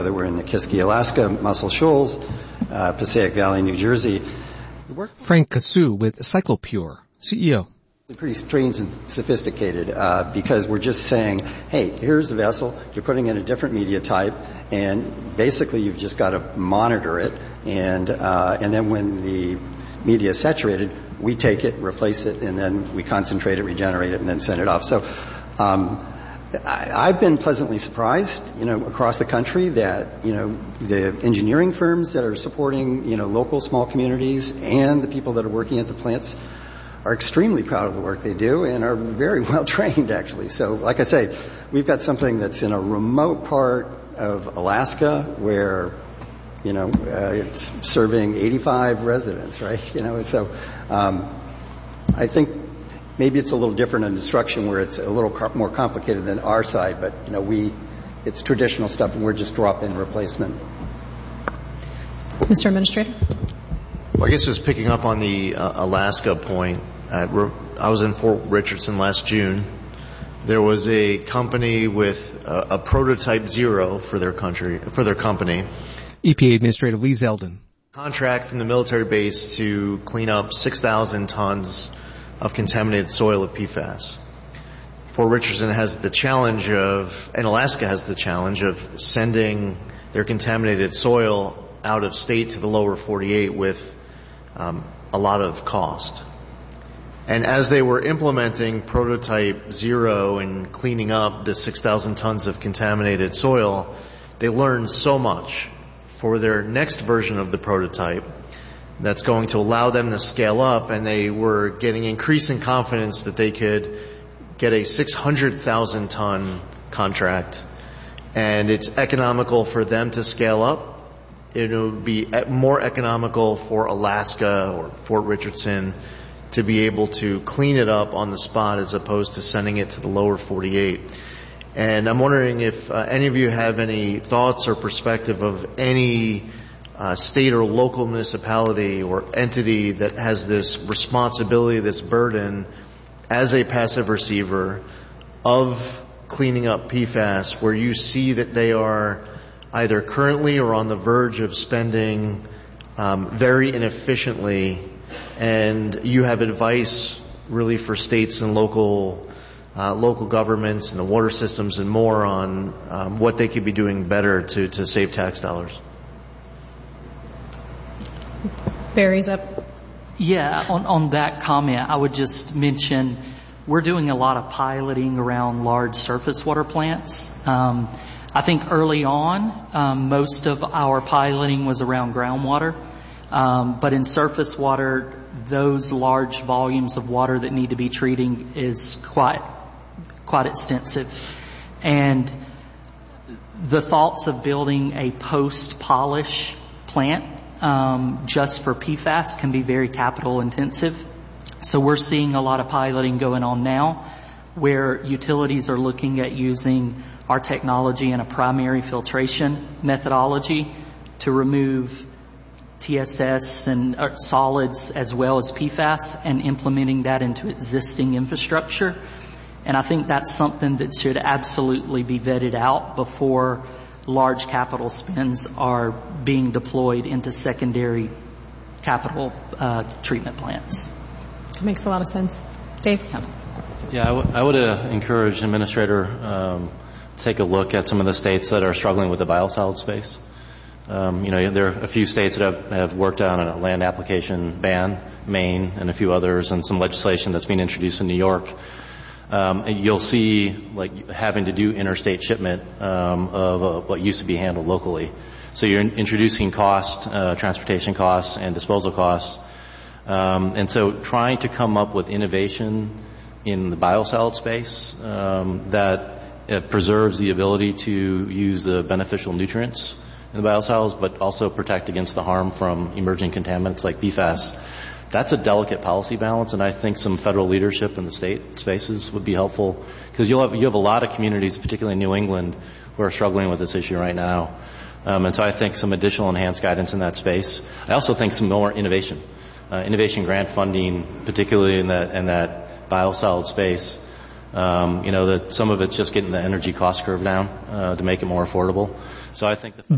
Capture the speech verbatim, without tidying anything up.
whether we're in Nikiski, Alaska, Muscle Shoals, uh, Passaic Valley, New Jersey. Frank Kasu with Cyclopure, C E O. Pretty strange and sophisticated uh, because we're just saying, hey, here's a vessel, you're putting in a different media type, and basically you've just got to monitor it, and uh, and then when the media is saturated, we take it, replace it, and then we concentrate it, regenerate it, and then send it off. So um, I, I've been pleasantly surprised, you know, across the country that, you know, the engineering firms that are supporting, you know, local small communities and the people that are working at the plants are extremely proud of the work they do and are very well trained, actually. So, like I say, we've got something that's in a remote part of Alaska where, you know, uh, it's serving eighty-five residents, right? You know, so um, I think maybe it's a little different in destruction where it's a little co- more complicated than our side, but, you know, we, it's traditional stuff and we're just drop-in replacement. Mister Administrator? Well, I guess just picking up on the uh, Alaska point, uh, I was in Fort Richardson last June. There was a company with a, a prototype zero for their country, for their company. E P A Administrator Lee Zeldin. Contract from the military base to clean up six thousand tons of contaminated soil of P FAS. Fort Richardson has the challenge of, and Alaska has the challenge of sending their contaminated soil out of state to the lower forty-eight with um, a lot of cost. And as they were implementing prototype zero and cleaning up the six thousand tons of contaminated soil, they learned so much for their next version of the prototype that's going to allow them to scale up, and they were getting increasing confidence that they could get a six hundred thousand ton contract, and it's economical for them to scale up. It would be more economical for Alaska or Fort Richardson to be able to clean it up on the spot as opposed to sending it to the lower forty-eight. And I'm wondering if uh, any of you have any thoughts or perspective of any uh, state or local municipality or entity that has this responsibility, this burden as a passive receiver of cleaning up P FAS, where you see that they are either currently or on the verge of spending um, very inefficiently, and you have advice really for states and local uh, local governments and the water systems and more on um, what they could be doing better to, to save tax dollars. Barry's up. Yeah, on, on that comment, I would just mention we're doing a lot of piloting around large surface water plants. Um, I think early on, um, most of our piloting was around groundwater. Um, but in surface water, those large volumes of water that need to be treating is quite, quite extensive. And the thoughts of building a post-polish plant, um, just for P FAS can be very capital intensive. So we're seeing a lot of piloting going on now where utilities are looking at using our technology in a primary filtration methodology to remove T S S and uh, solids as well as P FAS and implementing that into existing infrastructure. And I think that's something that should absolutely be vetted out before large capital spends are being deployed into secondary capital uh, treatment plants. It makes a lot of sense. Dave? Yeah, I, w- I would uh, encourage Administrator um, take a look at some of the states that are struggling with the biosolid space. Um, you know, there are a few states that have, have worked on a land application ban, Maine and a few others, and some legislation that's being introduced in New York. Um, you'll see, like, having to do interstate shipment um, of uh, what used to be handled locally. So you're in- introducing cost, uh, transportation costs, and disposal costs. Um, and so trying to come up with innovation in the biosolid space um, that uh, preserves the ability to use the beneficial nutrients in the biosolids, but also protect against the harm from emerging contaminants like P FAS. That's a delicate policy balance, and I think some federal leadership in the state spaces would be helpful, because you'll have, you have a lot of communities, particularly in New England, who are struggling with this issue right now. Um, and so I think some additional enhanced guidance in that space. I also think some more innovation, uh, innovation grant funding, particularly in that in that biosolid space. Um, you know, that some of it's just getting the energy cost curve down uh, to make it more affordable. So I think the